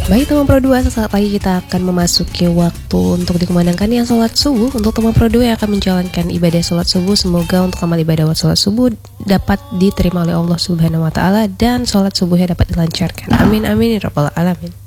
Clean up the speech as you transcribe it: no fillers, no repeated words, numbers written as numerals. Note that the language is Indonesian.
Baik teman Pro 2, sesaat lagi kita akan memasuki waktu untuk dikumandangkannya sholat subuh. Untuk teman Pro 2 yang akan menjalankan ibadah sholat subuh, semoga untuk amal ibadah sholat subuh dapat diterima oleh Allah Subhanahu wa Ta'ala dan sholat subuhnya dapat dilancarkan. Amin amin ya rabbal alamin.